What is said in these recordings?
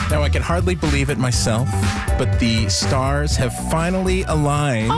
Now, I can hardly believe it myself, but the stars have finally aligned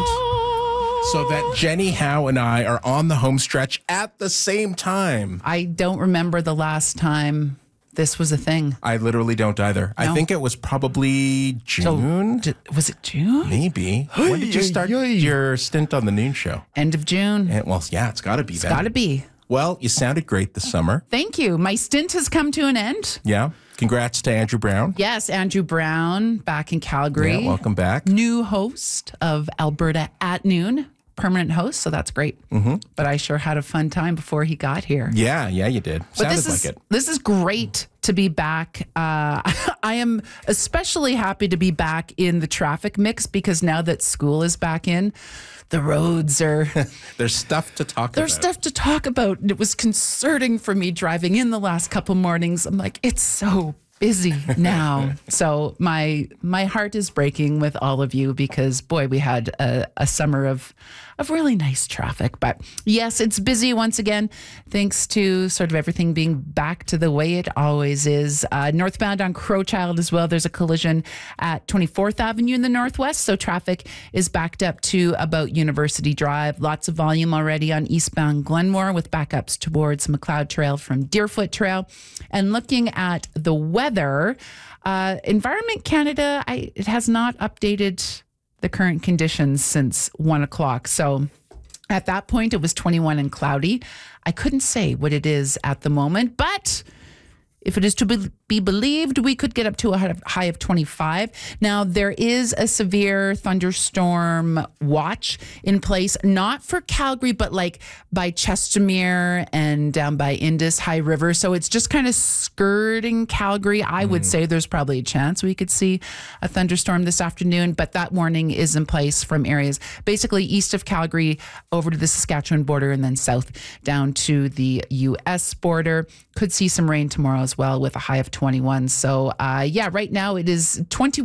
so that Jenny Howe and I are on the home stretch at the same time. I don't remember the last time this was a thing. I literally don't either. No. I think it was probably June. Was it June? Maybe. When did you start your stint on the noon show? End of June. Well, yeah, it's got to be then. Got to be. Well, you sounded great this summer. Thank you. My stint has come to an end. Yeah. Congrats to Andrew Brown. Yes, Andrew Brown back in Calgary. Yeah, welcome back. New host of Alberta at Noon. Permanent host, so that's great. Mm-hmm. But I sure had a fun time before he got here. Yeah, you did. Sounded like it. This is great to be back. I am especially happy to be back in the traffic mix because now that school is back in, the roads are... There's stuff to talk about. There's stuff to talk about. And it was concerning for me driving in the last couple mornings. I'm like, it's so busy now. So my heart is breaking with all of you because, boy, we had a summer of really nice traffic. But yes, it's busy once again, thanks to sort of everything being back to the way it always is. Northbound on Crowchild as well, there's a collision at 24th Avenue in the Northwest. So traffic is backed up to about University Drive. Lots of volume already on eastbound Glenmore with backups towards McLeod Trail from Deerfoot Trail. And looking at the weather, Environment Canada, it has not updated the current conditions since 1 o'clock. So at that point, it was 21 and cloudy. I couldn't say what it is at the moment, but if it is to be believed, we could get up to a high of 25. Now, there is a severe thunderstorm watch in place, not for Calgary, but like by Chestermere and down by Indus High River. So it's just kind of skirting Calgary. I would say there's probably a chance we could see a thunderstorm this afternoon, but that warning is in place from areas basically east of Calgary over to the Saskatchewan border and then south down to the U.S. border. Could see some rain tomorrow as well with a high of 21. So, right now it is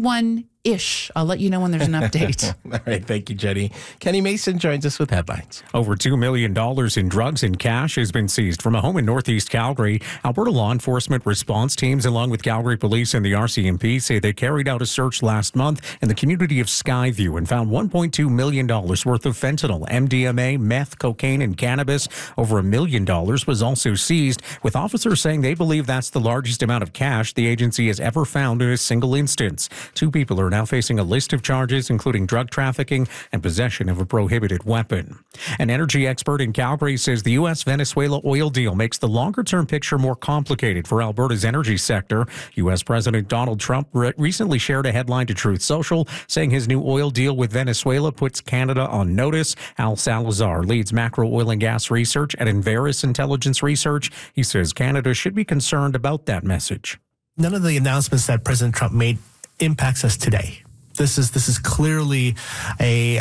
21-ish. I'll let you know when there's an update. All right. Thank you, Jenny. Kenny Mason joins us with headlines. Over $2 million in drugs and cash has been seized from a home in Northeast Calgary. Alberta law enforcement response teams, along with Calgary Police and the RCMP, say they carried out a search last month in the community of Skyview and found $1.2 million worth of fentanyl, MDMA, meth, cocaine, and cannabis. Over $1 million was also seized, with officers saying they believe that's the largest amount of cash the agency has ever found in a single instance. 2 people are now facing a list of charges, including drug trafficking and possession of a prohibited weapon. An energy expert in Calgary says the U.S.-Venezuela oil deal makes the longer-term picture more complicated for Alberta's energy sector. U.S. President Donald Trump recently shared a headline to Truth Social saying his new oil deal with Venezuela puts Canada on notice. Al Salazar leads macro oil and gas research at Enverus Intelligence Research. He says Canada should be concerned about that message. None of the announcements that President Trump made impacts us today. This is clearly a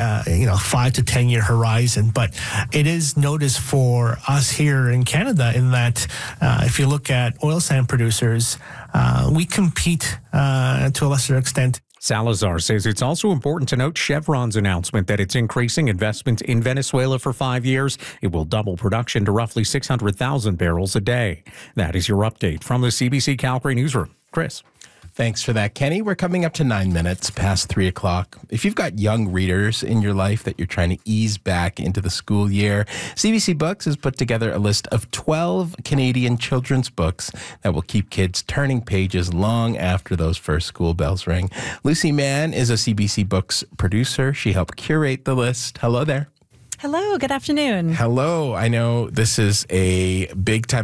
5 to 10 year horizon, but it is notice for us here in Canada in that if you look at oil sand producers, we compete to a lesser extent. Salazar says it's also important to note Chevron's announcement that it's increasing investment in Venezuela for 5 years. It will double production to roughly 600,000 barrels a day. That is your update from the CBC Calgary newsroom. Chris. Thanks for that, Kenny. We're coming up to 9 minutes past 3 o'clock. If you've got young readers in your life that you're trying to ease back into the school year, CBC Books has put together a list of 12 Canadian children's books that will keep kids turning pages long after those first school bells ring. Lucy Mann is a CBC Books producer. She helped curate the list. Hello there. Hello, good afternoon. Hello. I know this is a big time